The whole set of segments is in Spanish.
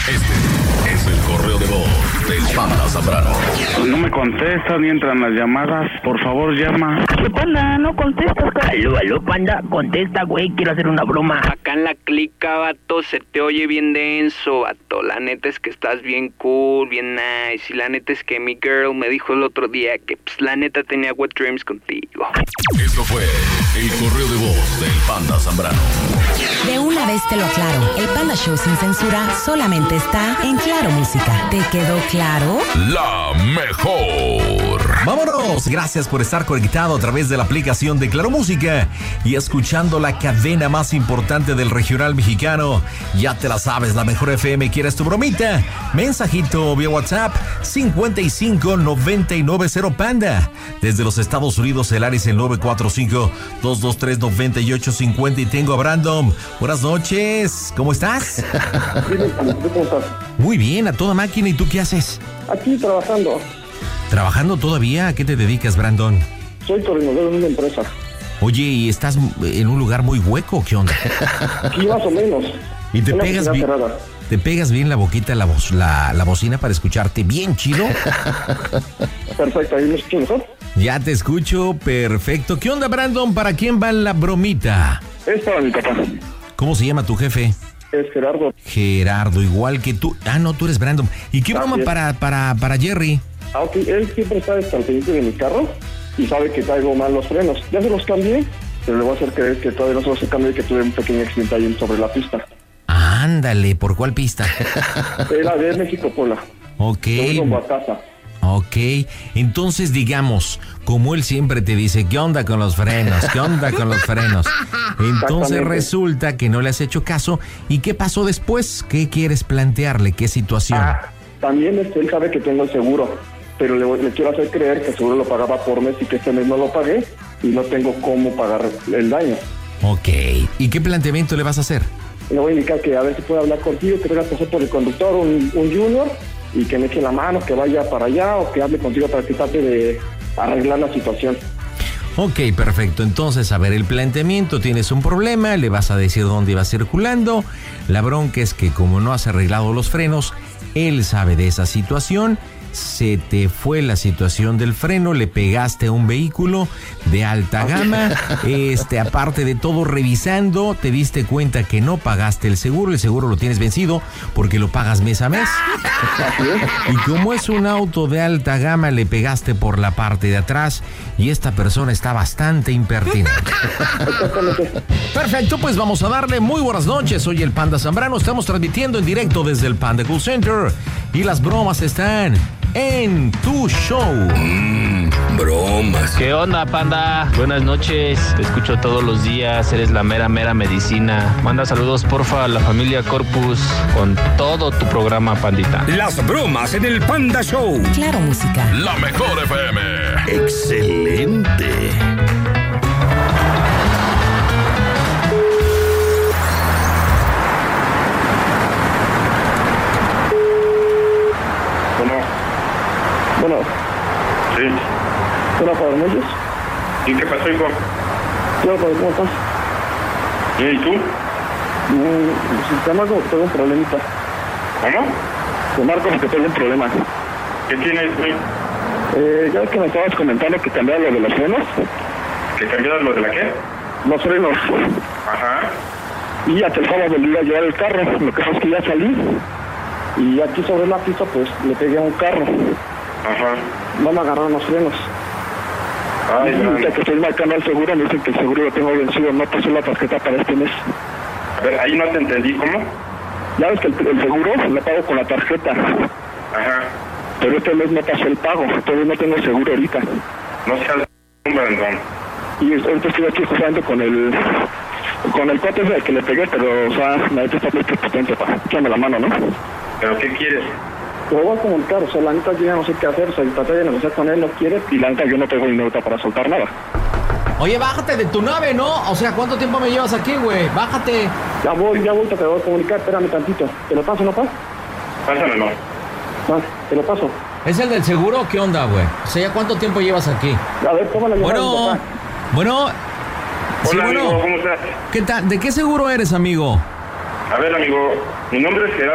Este es el correo de voz del Panda Zambrano. No me contestas ni entran las llamadas. Por favor, llama. ¿Qué panda? No contestas. Aló, panda. Contesta, güey. Quiero hacer una broma. Acá en la clica, vato, se te oye bien denso, vato. La neta es que estás bien cool, bien nice. Y la neta es que mi girl me dijo el otro día que, pues, la neta tenía wet dreams contigo. Esto fue el correo de voz del Panda Zambrano. De una vez te lo aclaro, el Panda Show sin censura solamente está en Claro Música. ¿Te quedó claro? La mejor. ¡Vámonos! Gracias por estar conectado a través de la aplicación de Claro Música y escuchando la cadena más importante del regional mexicano. Ya te la sabes, la mejor FM. ¿Quieres tu bromita? Mensajito vía WhatsApp 55990 Panda. Desde los Estados Unidos, el área es el 945-223-9850 y tengo a Brandon. Buenas noches, ¿cómo estás? ¿Cómo estás? Muy bien, a toda máquina. ¿Y tú qué haces? Aquí trabajando. ¿Trabajando todavía? ¿A qué te dedicas, Brandon? Soy coordinador de una empresa. Oye, ¿y estás en un lugar muy hueco? ¿Qué onda? Sí, más o menos. ¿Y te pegas bien la boquita, la bocina para escucharte bien chido? Perfecto, ¿ahí me escuchas mejor? Ya te escucho, perfecto. ¿Qué onda, Brandon? ¿Para quién va la bromita? Es para mi papá. ¿Cómo se llama tu jefe? Es Gerardo. Gerardo, igual que tú. Ah, no, tú eres Brandon. ¿Y qué broma para Jerry? Ah, ok, él siempre está al pendiente de mi carro y sabe que traigo mal los frenos. Ya se los cambié, pero le voy a hacer creer que todavía no se los cambié y que tuve un pequeño accidente ahí sobre la pista. Ándale, ¿por cuál pista? Era de México-Puebla. Ok. Rumbo a casa. Ok, entonces digamos, como él siempre te dice, ¿qué onda con los frenos? ¿Qué onda con los frenos? Entonces resulta que no le has hecho caso. ¿Y qué pasó después? ¿Qué quieres plantearle? ¿Qué situación? También él sabe que tengo el seguro, pero le quiero hacer creer que el seguro lo pagaba por mes y que este mes no lo pagué y no tengo cómo pagar el daño. Ok, ¿y qué planteamiento le vas a hacer? Le voy a indicar que a ver si puede hablar contigo, que vengas a pasar por el conductor, un junior, y que me eche la mano, que vaya para allá o que hable contigo para que trate de arreglar la situación. Ok, perfecto. Entonces, a ver, el planteamiento, tienes un problema, le vas a decir dónde va circulando. La bronca es que como no has arreglado los frenos, él sabe de esa situación. Se te fue la situación del freno, le pegaste a un vehículo de alta gama, aparte de todo revisando, te diste cuenta que no pagaste el seguro lo tienes vencido porque lo pagas mes a mes. Y como es un auto de alta gama, le pegaste por la parte de atrás y esta persona está bastante impertinente. Perfecto, pues vamos a darle muy buenas noches. Soy el Panda Zambrano, estamos transmitiendo en directo desde el Panda Cool Center y las bromas están en tu show. Bromas. ¿Qué onda, Panda? Buenas noches. Te escucho todos los días. Eres la mera medicina. Manda saludos, porfa, a la familia Corpus con todo tu programa, Pandita. Las bromas en el Panda Show. Claro Música. La mejor FM. Excelente. Bueno. Sí. ¿Hola, Pablo Meyes? ¿Y qué pasó, hijo? Hola, Pablo, ¿cómo estás? Bien, ¿y tú? Te marco porque tengo un problemita. ¿Cómo? Te marco porque tengo un problema. ¿Qué tienes, güey? Ya ves que me estabas comentando que cambiaron lo de los frenos. ¿Que cambiaron lo de la qué? Los frenos. Ajá. Y ya te estaba volviendo a llevar el carro. Lo que pasa es que ya salí. Y aquí sobre la pista, pues, le pegué a un carro. Ajá. No me agarraron los frenos. Ay, y ahorita que estoy marcando al seguro, me dicen que el seguro lo tengo vencido, no pasó la tarjeta para este mes. A ver, ahí no te entendí, ¿cómo? Ya ves que el seguro lo pago con la tarjeta. Ajá. Pero este mes no pasó el pago, entonces no tengo seguro ahorita. No seas Brandon. Y ahorita estoy aquí justamente con el cuate ese que le pegué, pero, o sea, la neta está muy prepotente, échame la mano, ¿no? ¿Pero qué quieres? Te lo voy a comunicar, o sea, la neta yo ya no sé qué hacer, o sea, traté de negociar con él, no quiere, y la neta yo no tengo dinero para soltar nada. Oye, bájate de tu nave, ¿no? O sea, ¿cuánto tiempo me llevas aquí, güey? Bájate. Ya voy, te lo voy a comunicar, espérame tantito. ¿Te lo paso, no pasa? Pásamelo. Va, te lo paso. ¿Es el del seguro? ¿Qué onda, güey? O sea, ¿ya cuánto tiempo llevas aquí? A ver, toma la llamada. Bueno. Sí, Hola, bueno. amigo, ¿cómo estás? ¿Qué tal? ¿De qué seguro eres, amigo? A ver, amigo, mi nombre es Gerardo.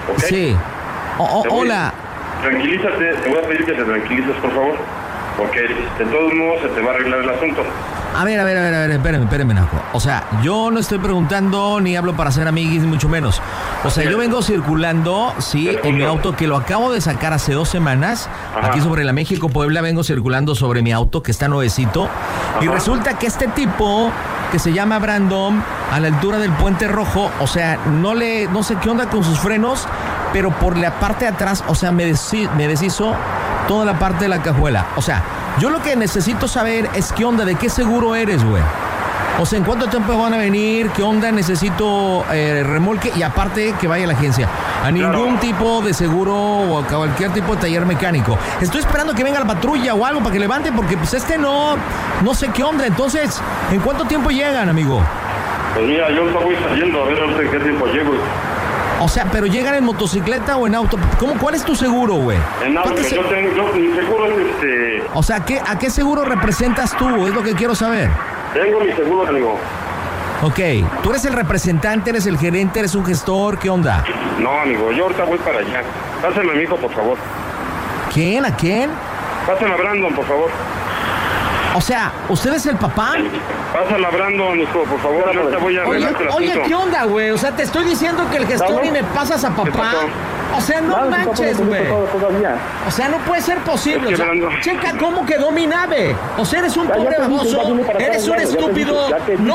¿ok? Sí. Hola. Tranquilízate, te voy a pedir que te tranquilices, por favor, porque de todos modos se te va a arreglar el asunto. A ver, espérame, Naco. O sea, yo no estoy preguntando ni hablo para ser amiguis, ni mucho menos. O sea, yo vengo circulando, sí, en mi auto que lo acabo de sacar hace 2 semanas. Ajá. Aquí sobre la México-Puebla vengo circulando sobre mi auto que está nuevecito. Ajá. Y resulta que este tipo, que se llama Brandon, a la altura del Puente Rojo, o sea, no sé qué onda con sus frenos, pero por la parte de atrás, o sea, me deshizo toda la parte de la cajuela. O sea, yo lo que necesito saber es qué onda, de qué seguro eres, güey. O sea, ¿en cuánto tiempo van a venir? ¿Qué onda? Necesito remolque y aparte que vaya a la agencia. A ningún tipo de seguro o a cualquier tipo de taller mecánico. Estoy esperando que venga la patrulla o algo para que levante porque pues no sé qué onda. Entonces, ¿en cuánto tiempo llegan, amigo? Pues mira, yo voy saliendo a ver en qué tiempo llego. O sea, ¿pero llegan en motocicleta o en auto? ¿Cuál es tu seguro, güey? En auto, mi seguro es O sea, ¿a qué seguro representas tú? Es lo que quiero saber. Tengo mi seguro, amigo. Ok, ¿tú eres el representante, eres el gerente, eres un gestor? ¿Qué onda? No, amigo, yo ahorita voy para allá. Pásame a mi hijo, por favor. ¿Quién? ¿A quién? Pásame a Brandon, por favor. O sea, ¿usted es el papá? Pásala a Brandon, hijo, por favor. Ahorita voy a arreglarte el asunto. Oye, ¿qué onda, güey? O sea, te estoy diciendo que el gestor y me pasas a papá. O sea, no manches, güey. O sea, no puede ser posible. O sea, checa cómo quedó mi nave. O sea, eres un pobre baboso, eres un estúpido.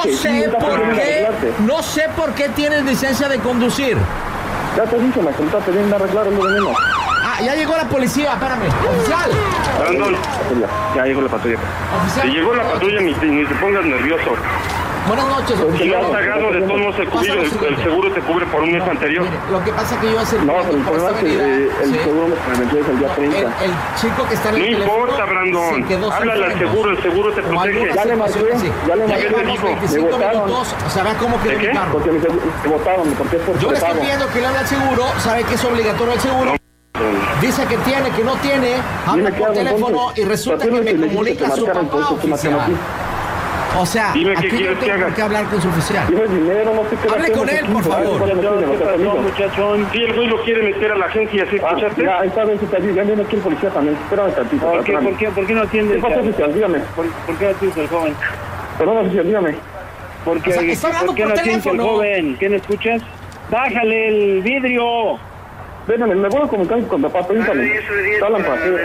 No sé por qué tienes licencia de conducir. Ya te dije, me contaste bien de arreglar lo de menos. Ah, ya llegó la policía, espérame. Oficial. Brandon. Ya llegó la patrulla. Oficial. Si llegó la patrulla, ni te pongas nervioso. Buenas noches, oficial. Si no has pagado, de todos modos el seguro te cubre por un mes anterior. Mire, lo que pasa es que yo hace No, pero el problema es que el seguro me venció desde el día 30. El chico que está en el teléfono. No importa, Brandon. Háblale al seguro, el seguro te protege. Ya le marqué, me votaron. O sea, vea cómo quedó mi carro. Porque me votaron, porque es por yo le estoy pidiendo que le hable al seguro, sabe que es obligatorio el seguro. Dice que tiene, que no tiene, habla por teléfono y resulta que me comunica su papá oficial. O sea, dime qué quieres que haga. Que hablar con su oficial. Dime dinero, no sé qué. Hable con él, por favor. Muchachón. Si el güey lo quiere meter a la agencia, ¿sí escuchaste? Ya, esta vez está bien. Ya viene aquí el policía también. Espérame tantito. ¿Por qué no atiendes? ¿Qué pasa, oficial? Dígame. ¿Por qué no atiendes al joven? Perdón, oficial, dígame. ¿Por qué no atiendes al joven? ¿Quién escuchas? Bájale el vidrio. Véname, me voy a comunicar con papá, pregúntame. Hablan para qué.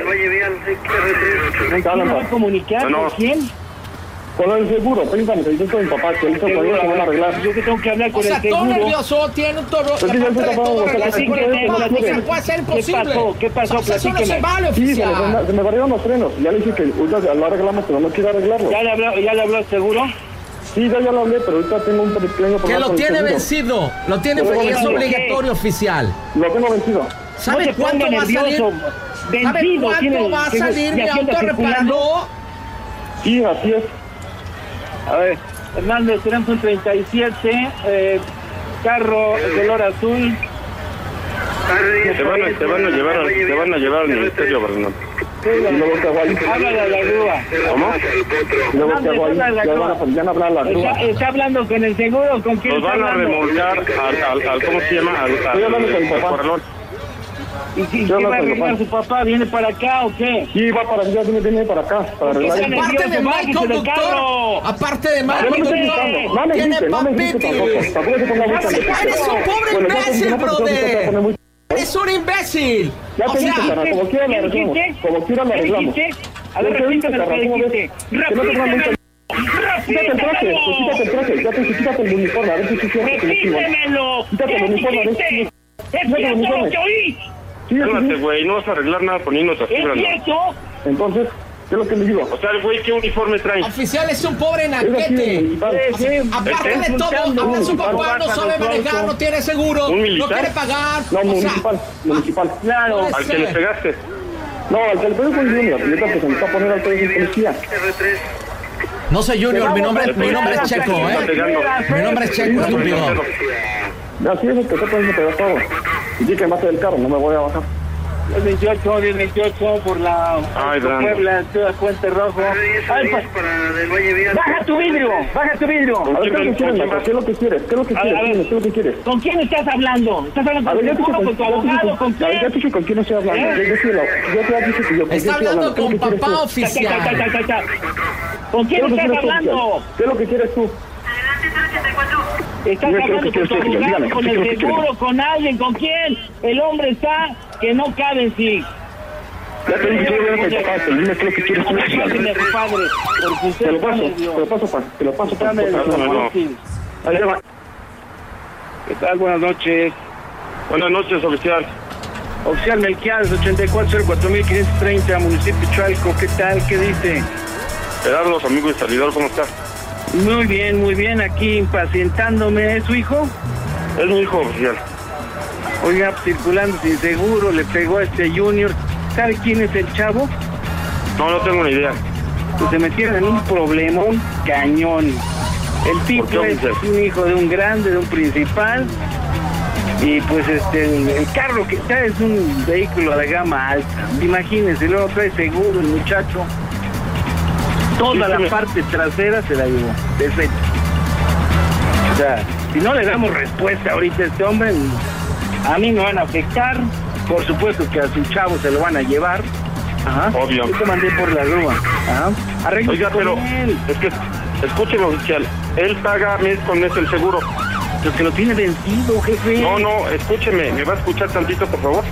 ¿Me vas a comunicar con quién? Con el seguro, pregúntame, te con mi papá, que ahorita todavía se van a arreglar. Yo que tengo que hablar con el seguro. Todo nervioso, tiene un toro. ¿Qué pasó? Eso no se vale, sí, se me barrieron los frenos. Ya le dije que lo arreglamos, pero no quiero arreglarlo. ¿Ya le habló al seguro? Sí, ya lo hablé, pero ahorita tengo un pequeño problema. Que lo tiene vencido. Lo tiene vencido. Es obligatorio, oficial. Lo tengo vencido. ¿Sabe cuánto va a salir? ¿Sabe cuánto va a salir mi auto reparado? Sí, así es. A ver, Hernández, tenemos un 37, carro de color azul. Te van a llevar al ministerio, Bernardo. Y luego te voy a... Háblale a la grúa. ¿Cómo? Y luego te voy a... Ya no habla la grúa. ¿Está hablando con el seguro? ¿Con quién está hablando? Nos van a remolcar al ¿cómo se llama? Estoy hablando con mi papá. ¿Y qué va a arreglar su papá? ¿Viene para acá o qué? Sí, va para allá, viene para acá. Para arreglar. Aparte de mal conductor. Aparte de mal conductor. Tiene papitis. Eres un pobre imbécil, brother. ¡Es un imbécil! Ya te dije, cara, como quiera lo arreglamos. Como quiera lo arreglamos. A ver, repíteme lo que dijiste. Quítate el traje, quítate el uniforme, a ver si ¡Repítemelo! Quítate el uniforme, a ver si... ¡Es cierto lo que oí! Cálmate, güey, no vas a arreglar nada poniéndote así, ¿Es cierto? Entonces, ¿qué es lo que le digo? O sea, el güey, ¿qué uniforme trae? Oficial, es un pobre naquete. Aparte de todo, habla su papá, no sabe manejar, no tiene seguro, no quiere pagar. No, municipal. Claro, al que le pegaste. No, al que le pegué fue un junior, y ahorita que se me está poniendo al de policía. No sé, Junior, mi nombre es Checo, Mi nombre es Checo, estúpido. Así es, que está poniendo pegar todo. Y sí que me hace del carro, no me voy a bajar. 1028 por la Puebla, toda Puente Rojo. Ay, para del Valle Viejo. Baja tu vidrio. ¿Qué es lo que quieres? ¿Qué es lo que quieres? ¿Con quién estás hablando? ¿Estás hablando con tu abogado? ¿Con quién? Ya te dije con quién estoy hablando. Yo te dije que yo Está hablando con papá oficial. ¿Con quién estás hablando? ¿Qué es lo que quieres tú? Estás hablando con tu abogado, con el seguro, con alguien, ¿con quién? El hombre está que no cabe en sí. Ya te dije que papá, dime qué es lo que quieres tú. Te lo paso. ¿Qué tal? Buenas noches. Buenas noches, oficial. Oficial Melquiades, 8404.530, municipio Chalco. ¿Qué tal? ¿Qué dice? Gerardo, amigo y servidor, ¿cómo está? Muy bien, aquí impacientándome. ¿Es su hijo? Es mi hijo, oficial. Oiga, circulando sin seguro, le pegó a este Junior. ¿Sabe quién es el chavo? No tengo ni idea. Pues se metieron en un problemón cañón. El tipo es un hijo de un grande, de un principal. Y pues el carro que trae es un vehículo de gama alta. Imagínense, luego trae seguro el muchacho. Toda la parte trasera se la llevó. Perfecto. O sea, si no le damos respuesta ahorita a este hombre, a mí me van a afectar. Por supuesto que a su chavo se lo van a llevar. Ajá. Obvio. Yo te mandé por la grúa. Ajá. Oiga, pero es que, escúcheme, oficial. Él paga mes con mes el seguro. Pero que lo tiene vencido, jefe. No, escúcheme. ¿Me va a escuchar tantito, por favor?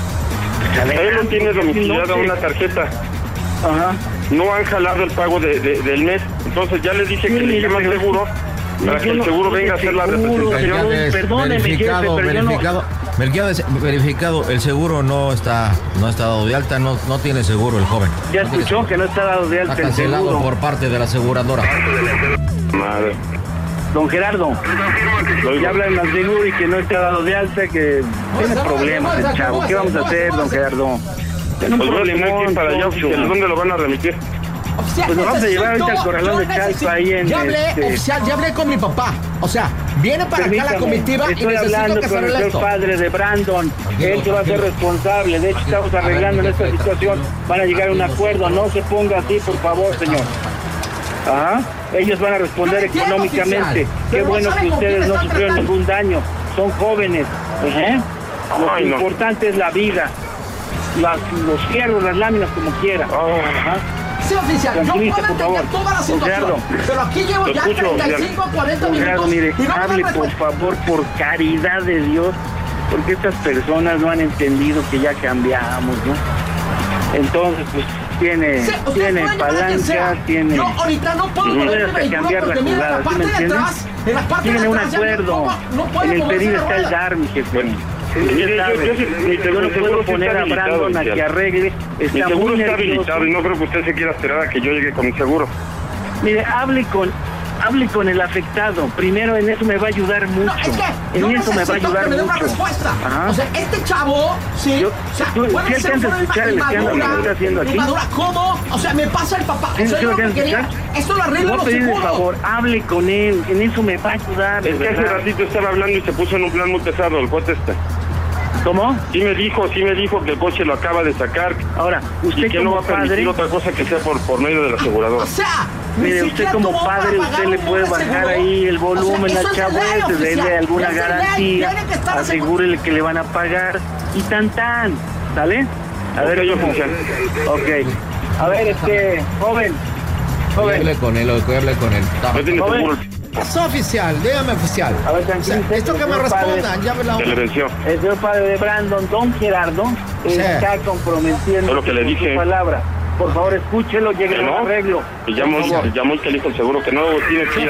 Él no tiene domiciliada una tarjeta. Ajá. No han jalado el pago del mes. Entonces ya le dije que le llaman seguro para que el seguro venga a hacer la representación. Perdóneme, verificado. Melquiades, verificado, el seguro no está dado de alta, no tiene seguro el joven. Ya escuchó que no está dado de alta el seguro. Está cancelado por parte de la aseguradora. Madre. Don Gerardo, ya hablan del seguro y que no está dado de alta, que tiene problemas el chavo. ¿Qué vamos a hacer, don Gerardo? Tiene un problemón para allá, oficial. ¿Dónde lo van a remitir? Oficial, pues nos vamos a llevar ahorita al corralón de Chalco ahí en... Ya hablé con mi papá. O sea, viene para acá la comitiva y estoy necesito hablando que con el esto. padre de Brandon. Él se va a ser responsable. De hecho, estamos arreglando en esta situación. Van a llegar a un acuerdo. No se ponga así, por favor, señor. Ajá. Ellos van a responder económicamente. Qué bueno que ustedes no sufrieron ningún daño. Son jóvenes. Lo importante es la vida. Los fierros, las láminas, como quiera. Ajá. Sí, oficial, yo puedo entender toda la situación, pero aquí llevo ya 35 a 40 minutos. Mire, hable por favor, por caridad de Dios, porque estas personas no han entendido que ya cambiamos, ¿no? Entonces, pues, tiene palanca, tiene... Yo ahorita no puedo mover el vehículo porque mira, en la parte de atrás, tiene un acuerdo, en el pedido está el dar, mi jefe. Yo no puedo poner a Brandon a que arregle. Mi seguro está habilitado y no creo que usted se quiera esperar a que yo llegue con mi seguro. Mire, hable con el afectado. Primero, en eso me va a ayudar mucho. En eso me va a ayudar mucho. Una respuesta. O sea, este chavo, sí. ¿Qué alcanza a escuchar el escándalo que está haciendo aquí? ¿Cómo? O sea, me pasa el papá. O sea, yo lo quería. Esto lo arreglo los seguros. Por favor, hable con él. En eso me va a ayudar. Es que hace ratito estaba hablando y se puso en un plan muy pesado el cuate este. ¿Cómo? Sí me dijo que el coche lo acaba de sacar. Ahora, usted y que no va a permitir otra cosa que sea por medio de la aseguradora. O sea, mire, usted como padre, usted le puede bajar ahí el volumen al chavo ese, denle alguna garantía, asegúrele que le van a pagar y tan, ¿sale? A ver, yo funciona. Ok. A ver, joven. Hable con él, hable con él. Es oficial, dígame oficial. A ver, tranquilo. Esto que me respondan, ya me la... Se le venció. El señor padre de Brandon, don Gerardo, está comprometiendo es lo que le dije. Su palabra. Por favor, escúchelo, llegue a un arreglo. Y llamó el que le dijo el seguro que no tiene que ir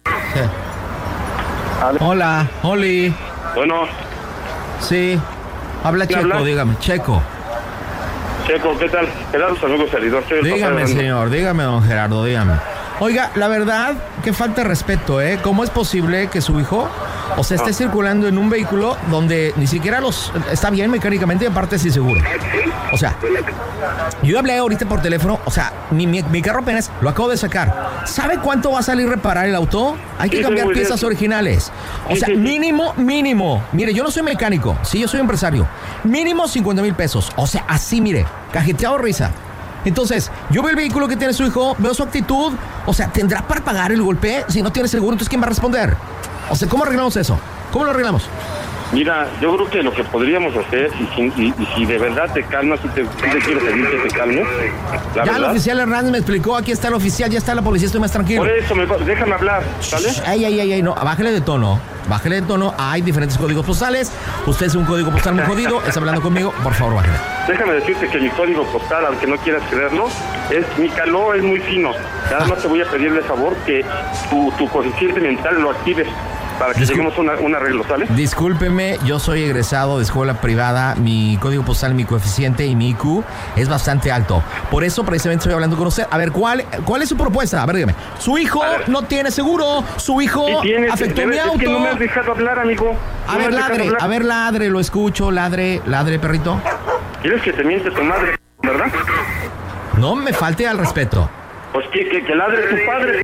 a... Hola, Oli. Bueno. Sí. Habla Checo, dígame. Checo, ¿qué tal? Gerardo, amigo servidor. Dígame, señor, dígame, don Gerardo, dígame. Oiga, la verdad, que falta de respeto, ¿eh? ¿Cómo es posible que su hijo O sea, esté circulando en un vehículo donde ni siquiera está bien mecánicamente y aparte es inseguro. O sea, yo hablé ahorita por teléfono, o sea, mi carro apenas lo acabo de sacar. ¿Sabe cuánto va a salir reparar el auto? Hay que cambiar piezas originales. O sea, mínimo. Mire, yo no soy mecánico, sí, yo soy empresario. Mínimo 50,000 pesos. O sea, así, mire, cajeteado risa. Entonces, yo veo el vehículo que tiene su hijo, veo su actitud. O sea, ¿tendrá para pagar el golpe? Si no tiene seguro, entonces ¿quién va a responder? O sea, ¿cómo arreglamos eso? ¿Cómo lo arreglamos? Mira, yo creo que lo que podríamos hacer, y si de verdad te calmas, si te quiero pedir que te calmes. Ya verdad, el oficial Hernández me explicó, aquí está el oficial, ya está la policía, estoy más tranquilo. Por eso, déjame hablar, ¿sale? Ay, no, bájale de tono, hay diferentes códigos postales, usted es un código postal muy jodido, está hablando conmigo, por favor, bájale. Déjame decirte que mi código postal, aunque no quieras creerlo, mi caló es muy fino. Nada más te voy a pedir de favor que tu coeficiente mental lo actives para que lleguemos a un arreglo, ¿sale? Discúlpeme, yo soy egresado de escuela privada, mi código postal, mi coeficiente y mi IQ es bastante alto. Por eso precisamente estoy hablando con usted. A ver, ¿cuál es su propuesta? A ver, dígame. Su hijo no tiene seguro, su hijo afectó mi auto. Es que no me has dejado hablar, amigo. A ver, ladre, lo escucho, ladre, perrito. ¿Quieres que te miente tu madre, verdad? No me falte al respeto. Pues que ladre tu padre.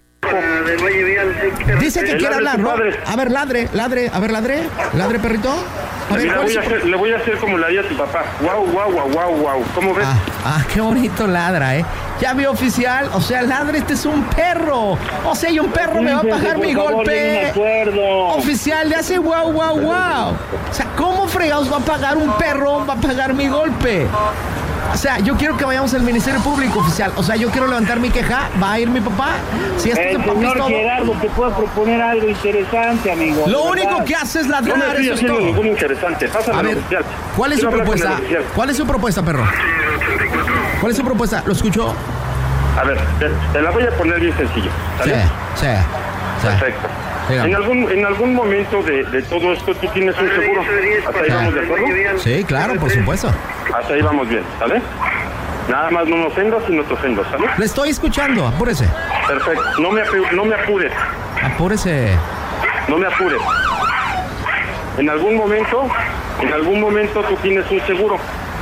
Dice que quiere hablar, ¿no? A ver, ladre, perrito. A ver, le voy a hacer como le haría a tu papá. Guau. ¿Cómo ves? Qué bonito ladra, ¿eh? Ya vi, oficial, o sea, ladre, este es un perro. O sea, y un perro me va a pagar mi golpe. Oficial, le hace guau. O sea, ¿cómo fregados va a pagar un perro? Va a pagar mi golpe. O sea, yo quiero que vayamos al Ministerio Público, oficial. O sea, yo quiero levantar mi queja. ¿Va a ir mi papá? Si esto te señor todo... Gerardo, te puedo proponer algo interesante, amigo. Lo único que hace es ladrar. No me estoy haciendo ningún interesante. Pásame al oficial. ¿Cuál es su propuesta? ¿Cuál es su propuesta, perro? ¿Cuál es su propuesta? ¿Lo escuchó? A ver, te la voy a poner bien sencillo. ¿Sale? Sí. Perfecto. En algún momento de todo esto tú tienes un seguro. ¿Hasta ahí vamos de acuerdo? Sí, claro, por supuesto. Hasta ahí vamos bien, ¿sale? Nada más no me ofendas y no te ofendas, ¿sale? Le estoy escuchando, apúrese. Perfecto, no me apures. Apúrese. No me apures. En algún momento tú tienes un seguro.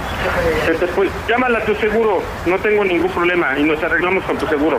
Llámala a tu seguro, no tengo ningún problema y nos arreglamos con tu seguro.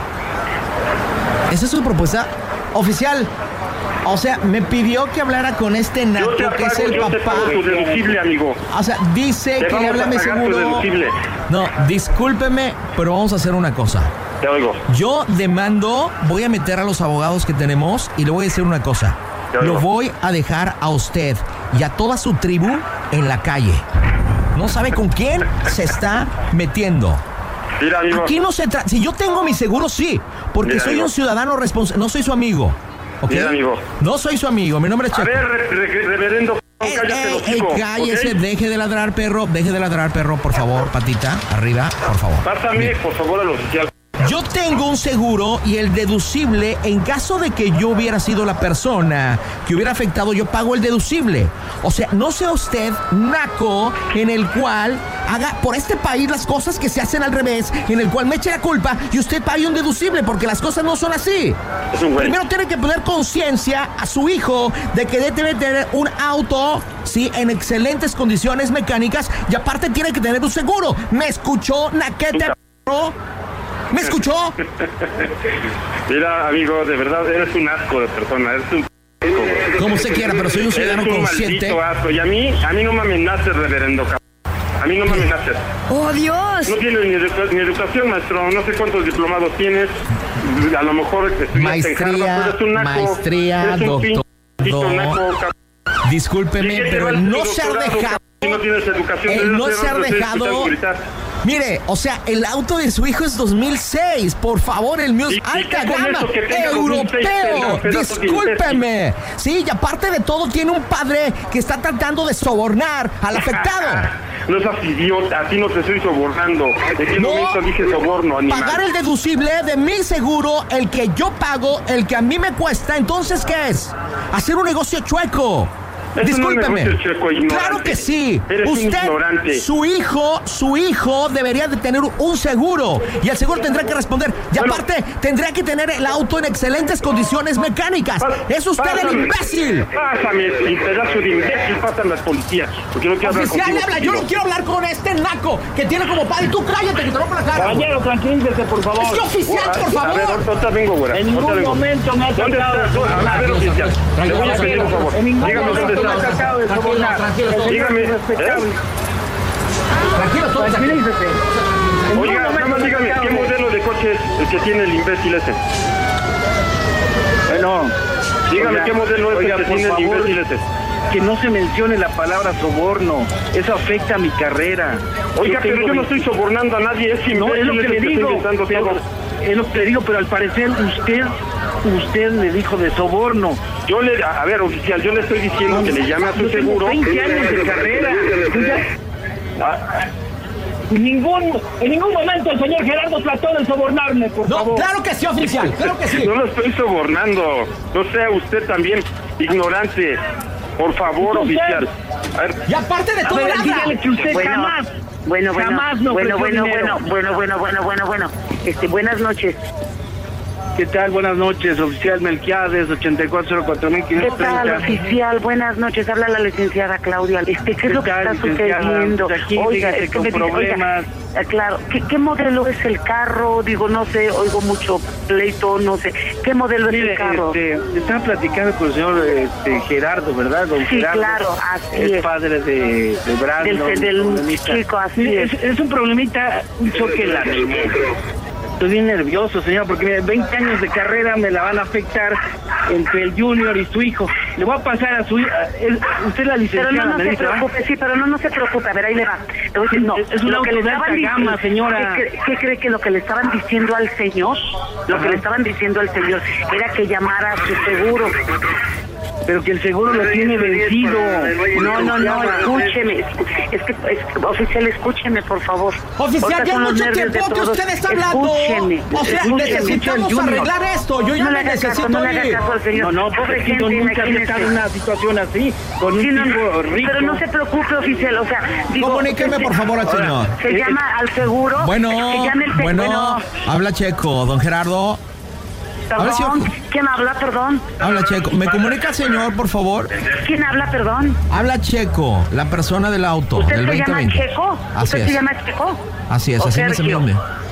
¿Esa es su propuesta? Oficial, o sea, me pidió que hablara con este naco que es el papá. Yo te pago tu deducible, amigo. O sea, dice que le habla a mi seguro. No, discúlpeme, pero vamos a hacer una cosa. Te oigo. Yo demando, voy a meter a los abogados que tenemos y le voy a decir una cosa. Lo voy a dejar a usted y a toda su tribu en la calle. No sabe con quién se está metiendo. Mira, amigo. Aquí no se trata. Si yo tengo mi seguro, sí, porque mira, soy amigo, un ciudadano responsable. No soy su amigo. ¿Okay? Mira, amigo. No soy su amigo. Mi nombre es Checo. A ver, reverendo. Cállese, ¿okay? Deje de ladrar, perro, por favor, patita, arriba, por favor. Pásame, por favor, al oficial. Yo tengo un seguro y el deducible, en caso de que yo hubiera sido la persona que hubiera afectado, yo pago el deducible. O sea, no sea usted naco en el cual haga por este país las cosas que se hacen al revés, en el cual me eche la culpa y usted pague un deducible, porque las cosas no son así. Primero tiene que poner conciencia a su hijo de que debe tener un auto, sí, en excelentes condiciones mecánicas, y aparte tiene que tener un seguro. ¿Me escuchó, naquete, perro? ¿Me escuchó? Mira, amigo, de verdad, eres un asco de persona, eres un... Como se quiera, pero soy un ciudadano consciente. Asco. Y a mí no me amenaces, reverendo. A mí no me amenaces. ¡Oh, Dios! No tienes ni educación, maestro. No sé cuántos diplomados tienes. A lo mejor... Maestría, doctor. Discúlpeme, pero él no se ha dejado... No tienes educación. Él no se ha dejado... Mire, o sea, el auto de su hijo es 2006. Por favor, el mío es alta gama, europeo. Discúlpeme. Sí, y aparte de todo, tiene un padre que está tratando de sobornar al afectado. No seas idiota, a ti no te estoy sobornando. ¿En qué momento dije soborno, animal? Pagar el deducible de mi seguro, el que yo pago, el que a mí me cuesta. Entonces, ¿qué es? Hacer un negocio chueco. Discúlpeme. No es Checo, ignorante. Claro que sí. Eres un Usted, ignorante. su hijo debería de tener un seguro y el seguro tendrá que responder. Y aparte, tendrá que tener el auto en excelentes condiciones mecánicas. Es usted el imbécil. Pásame, el pedazo de imbécil, pasan las policías. Porque no quiero hablar Oficial, contigo. habla. Yo no quiero hablar con este naco que tiene como padre. Tú cállate, que te rompo la cara. Caballero, tranquilícese, por favor. Es que oficial, por favor. A ver, ahorita vengo, güera. En ningún momento me ha ¿Dónde tratado de está? sobornar. A ver, oficial. Le voy a pedir, por favor. En ningún Dígame dónde momento me ha está. tratado de sobornar. Tranquilo, El señor dígame, es respetable. Tranquilo, todos aquí. Tranquilícese. En ningún Oiga, nada momento más me ha dígame, tratado ¿qué de- modelo de coche es el que tiene el imbécil ese? Bueno, Dígame, oiga, ¿qué modelo es oiga, el que por tiene el favor, imbécil ese? que no se mencione la palabra soborno. Eso afecta a mi carrera. Oiga, pero yo no 20. estoy sobornando a nadie, es imbécil. No, es lo que el le está digo. inventando Pero, todo. es lo que le digo, pero al parecer usted le dijo de soborno. Yo le, a ver, oficial, yo le estoy diciendo que le llame a su Yo tengo seguro. 20 años de carrera. En ningún momento el señor Gerardo trató de sobornarme, por No, favor. claro que sí, oficial. Claro que sí. No lo estoy sobornando. No sea usted también ignorante. Por favor, ¿Usted? oficial. A ver, Y aparte de A todo, ver, nada. dígale que usted jamás me ofreció dinero. Bueno. Buenas noches. ¿Qué tal? Buenas noches, oficial Melquiades, 8404.530. ¿Qué tal, oficial? Buenas noches. Habla la licenciada Claudia. ¿Qué es lo que está sucediendo? Pues aquí, Oiga, fíjese, es que con me dice, problemas. claro, ¿qué modelo es el carro? Digo, no sé, oigo mucho pleito, no sé. ¿Qué modelo es Mire, el carro? estaba platicando con el señor Gerardo, ¿verdad? Don Sí, Gerardo, claro, así es es. padre de Brandon. Del problemita. chico, así Mire, es. es un problemita, un choque en la mente. Estoy bien nervioso, señor, porque mire, 20 años de carrera me la van a afectar entre el junior y su hijo. Le voy a pasar a su hija. Usted es la licenciada, Pero no me se dice, ¿verdad? preocupe, sí, pero no se preocupe. A ver, ahí le va. Le voy a decir, no. Es un Lo que auto le de estaban alta gama, señora. ¿Qué cree que lo que le estaban diciendo al señor? Lo que le estaban diciendo al señor era que llamara a su seguro. Pero que el seguro lo tiene vencido. No, escúcheme. Es que, oficial, escúcheme, por favor. Oficial, Ahorita ya son los mucho nervios tiempo de que todos. usted está hablando. Escúcheme. O sea, necesitamos Junior. arreglar esto. Yo ya No le me haga caso, necesito no le haga ir. caso al señor. No, pobre porque gente, yo nunca había imagínese. estado en una situación así, con un Sí, no, tipo rico. pero no se preocupe, oficial, o sea, digo... Comuníqueme, por favor, al señor. Se llama al seguro. Bueno, que llame el bueno, habla Checo, don Gerardo. Perdón, A ver ¿quién habla, perdón? Habla Checo. ¿Me comunica, señor, por favor? ¿Quién habla, perdón? Habla Checo, la persona del auto, ¿Usted del se llama 2020. Checo? Así ¿Usted es. se llama Checo? Así es, ¿O así es mi Sergio? nombre.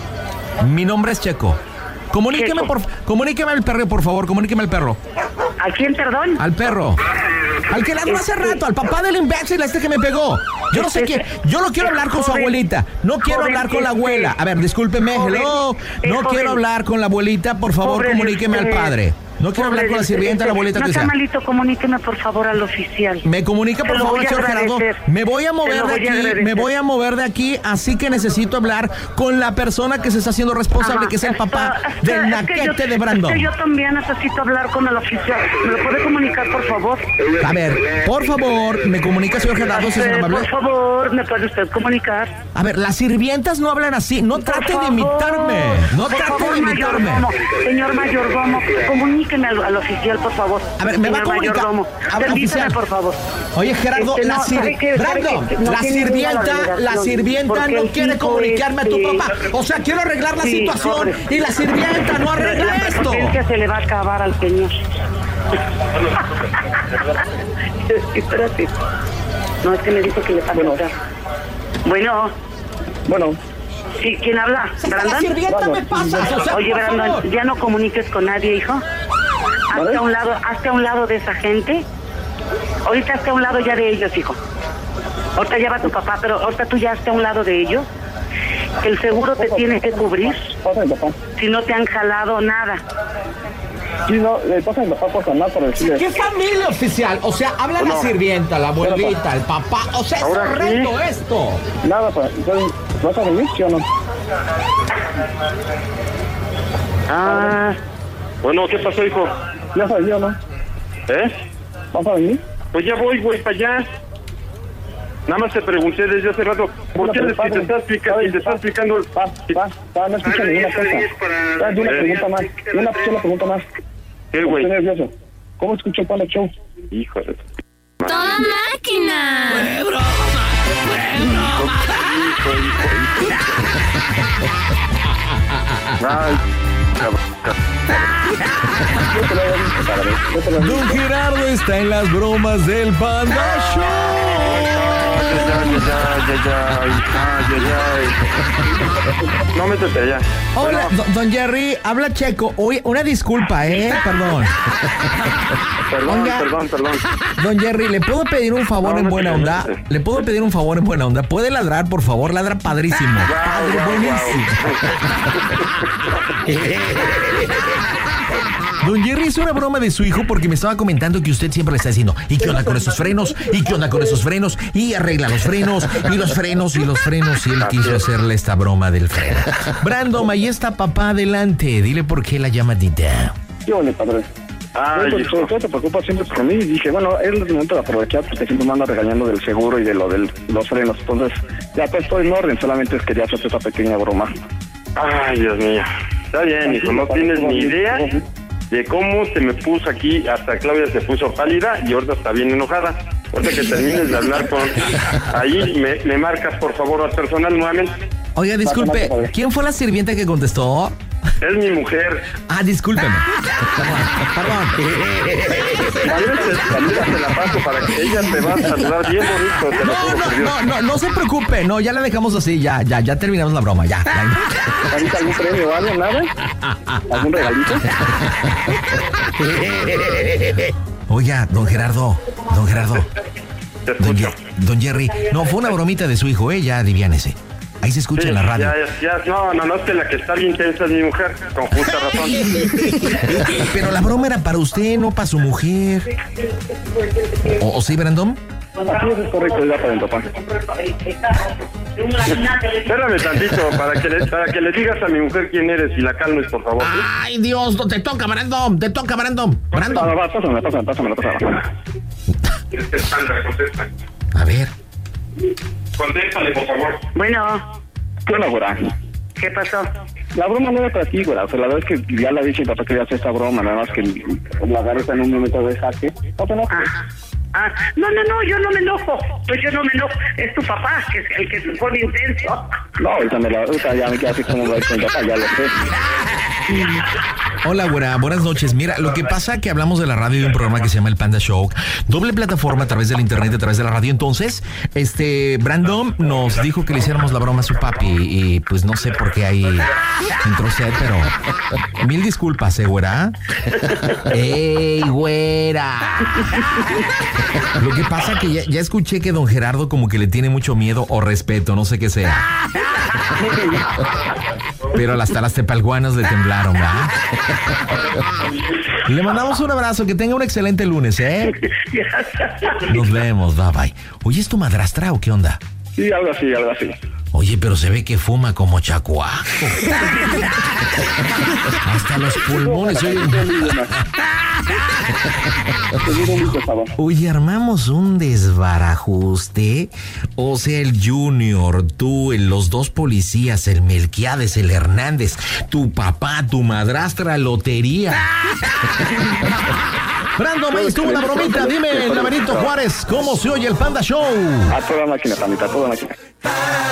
Mi nombre es Checo. Comuníqueme, Checo. comuníqueme al perro, por favor, comuníqueme al perro. ¿A quién, perdón? Al perro. Al que le habló hace rato, al papá del imbécil que me pegó. Yo no sé quién. Yo no quiero hablar con su Joven, abuelita. No quiero joven, hablar con la abuela. A ver, discúlpeme, joven, hello. No joven. quiero hablar con la abuelita. Por favor, Pobre de comuníqueme al usted. padre. No quiero hablar con la sirvienta, la abuelita no que sea sea. malito, comuníqueme por favor al oficial. Me comunica, Se por lo favor, voy a señor Gerardo. agradecer. Me voy a Se mover lo de voy a aquí. agradecer. Me voy a mover de aquí. Así que necesito hablar con la persona que se está haciendo responsable, Ajá, que es el papá es del que naquete de Brandon. Es que yo también necesito hablar con el oficial. ¿Me lo puede comunicar, por favor? A ver, por favor, me comunica, señor Gerardo, si es tan amable. Por favor, ¿me puede usted comunicar? A ver, las sirvientas no hablan así. No trate de imitarme. No por trate favor, de imitarme. mayordomo. Señor mayordomo, comuníqueme al oficial, por favor. A ver, me va a Señor comunicar. mayordomo, A ver, permítame, oficial. por favor. Oye, Gerardo, No, ¿sabe qué? Brandon, ¿Sabe qué? No la tiene ninguna sirvienta obligación, no porque el quiere tipo comunicarme a tu papá. O sea, quiero arreglar la Sí, situación pobre. y la sirvienta no arregla La esto. prepotencia se le va a acabar al señor. Espérate. No, es que me dijo que le va a contar. Bueno. Sí, ¿quién habla? La ¿Brandon? sirvienta me pasas, o sea, Oye, por Brandon, favor. ya no comuniques con nadie, hijo. Hazte a un lado de esa gente. Ahorita hazte a un lado ya de ellos, hijo. Ahorita ya va tu papá, pero ahorita tú ya hazte a un lado de ellos. El seguro te tiene que cubrir. Si no te han jalado nada. Sí, no, le pasa a mi papá por sanar para decirle. ¿Qué familia oficial? O sea, habla la sirvienta, la abuelita, el papá. O sea, es Ahora horrendo sí. esto. Nada, pues, entonces, ¿vas a venir, sí o no? Bueno, ¿qué pasó, hijo? ¿Ya sabes, o no? ¿Vas a venir? Pues ya voy para allá. Nada más te pregunté desde hace rato, ¿por qué si te estás explicando? No escucha ninguna cosa. De una pregunta más. ¿Qué, güey? Estoy nervioso. ¿Cómo escucho el Panda Show? Hijo de... Toda máquina! ¡Fue broma! Don Gerardo está en las bromas del Panda Show. No, métete allá. Hola, don Jerry, habla Checo. Oye, una disculpa, perdón. Perdón. Don Jerry, ¿le puedo pedir un favor en buena onda? ¿Le puedo pedir un favor en buena onda? ¿Puede ladrar, por favor? Ladra padrísimo. Padre, buenísimo. Don Jerry hizo una broma de su hijo porque me estaba comentando que usted siempre le está diciendo, ¿y qué onda con esos frenos? ¿Y qué onda con esos frenos? Y arregla los frenos, y los frenos, y los frenos. Y él quiso hacerle esta broma del freno. Brandon, ahí está papá, adelante. Dile por qué la llamadita. Yo le padre. Todo te preocupa siempre por mí. Y dije, bueno, es el momento de aprovechar porque siempre me anda regañando del seguro y de los frenos. Entonces, ya pues estoy en orden. Solamente quería hacer esta pequeña broma. Ay, Dios mío. Está bien, hijo. No tienes ni idea de cómo se me puso aquí. Hasta Claudia se puso pálida y ahorita está bien enojada. Ahorita que termines de hablar con... Ahí me marcas, por favor, al personal nuevamente. Oiga, disculpe, ¿quién fue la sirvienta que contestó? Es mi mujer. Ah, discúlpeme. Perdón. Se la paso para que ella te va a saludar bien bonito. No se preocupe. No, ya la dejamos así. Ya terminamos la broma. Ya. ¿Ahorita algún premio o algo? ¿Nada? ¿Algún regalito? Oiga, don Gerardo. Don Jerry. No, fue una bromita de su hijo, ya aliviánese. Ahí se escucha en la radio. No, es que la que está bien tensa es mi mujer, con justa razón. Pero la broma era para usted, no para su mujer. ¿O sí, Brandon? Así es correcto, ya para el papá. Espérame tantito, para que le digas a mi mujer quién eres y la calmes, por favor. Ay, Dios, te toca, Brandon. Brandon. Pásamela. Contesta. A ver. Contéstale, por favor. Bueno. ¿Qué onda, güera? ¿Qué pasó? La broma no era para ti, güera. O sea, la verdad es que ya le dije a mi papá que quería hacer esta broma. Nada más que la agarré en un momento de jaque. No te enojes. No, yo no me enojo. Pues yo no me enojo. Es tu papá, que es el que se pone intenso. No, ahorita ya me quedé así como va a ir con papá, ya lo sé. Hola, güera, buenas noches. Mira, lo que pasa es que hablamos de la radio de un programa que se llama El Panda Show, doble plataforma a través del internet, a través de la radio. Entonces, Brandon nos dijo que le hiciéramos la broma a su papi y pues no sé por qué ahí entró usted, pero mil disculpas, güera. ¡Ey, güera! Lo que pasa es que ya escuché que don Gerardo como que le tiene mucho miedo o respeto, no sé qué sea. Pero hasta las tepalguanas le temblaron, ¿verdad? Le mandamos un abrazo, que tenga un excelente lunes, Nos vemos, bye. Oye, ¿es tu madrastra o qué onda? Sí, algo así. Oye, pero se ve que fuma como chacuaco. Hasta los pulmones, Oye, armamos un desbarajuste. O sea, el Junior, tú, los dos policías, el Melquiades, el Hernández, tu papá, tu madrastra, lotería. Brandon, ahí estuvo una bromita. Dime, Benito Juárez, ¿cómo se oye el Panda Show? A toda máquina, Pamita, a toda máquina.